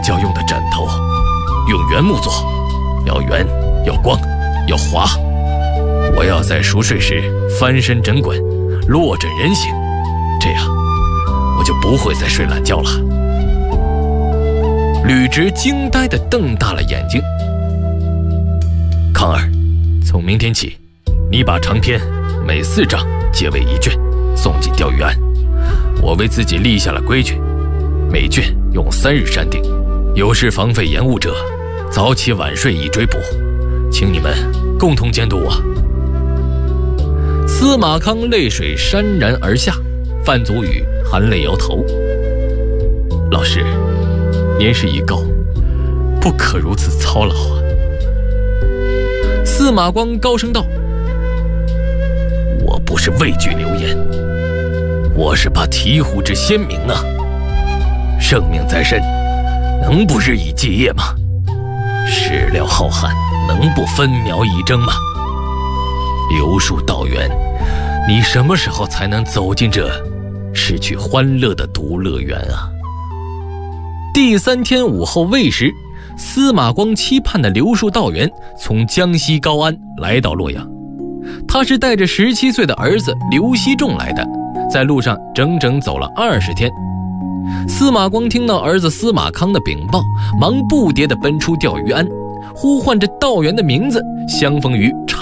觉用的枕头，用原木做，要圆，要光，要滑。我要在熟睡时翻身枕滚，落枕人醒，这样我就不会再睡懒觉了。吕直惊呆地瞪大了眼睛。康儿，从明天起，你把长篇每4章结为1卷，送进钓鱼庵。我为自己立下了规矩，每卷用3日删定，有事防废延误者，早起晚睡以追捕，请你们共同监督我。司马康泪水潸然而下，范祖禹含泪摇头。老师，年事已高，不可如此操劳啊。司马光高声道：我不是畏惧流言，我是怕醍醐之先明啊。生命在身，能不日以继夜吗？史料浩瀚，能不分秒以争吗？刘树道远，你什么时候才能走进这失去欢乐的独乐园啊？第3天午后未时，司马光期盼的刘树道元从江西高安来到洛阳。他是带着17岁的儿子刘希仲来的，在路上整整走了20天。司马光听到儿子司马康的禀报，忙不迭地奔出钓鱼庵，呼唤着道元的名字，相逢于